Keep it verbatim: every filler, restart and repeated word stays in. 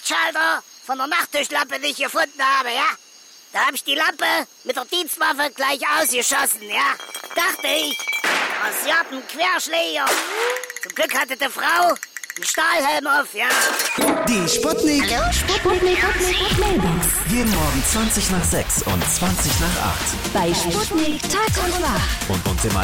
Lichtschalter von der Nachttischlampe nicht gefunden habe, ja? Da habe ich die Lampe mit der Dienstwaffe gleich ausgeschossen, ja? Dachte ich, das ist ein Querschläger. Zum Glück hatte die Frau einen Stahlhelm auf, ja? Die Sputnik. Hallo, Sputnik, Sputnik, Mailbox. Jeden Morgen zwanzig nach sechs und zwanzig nach acht. Bei Sputnik Tag und Wach. Und uns im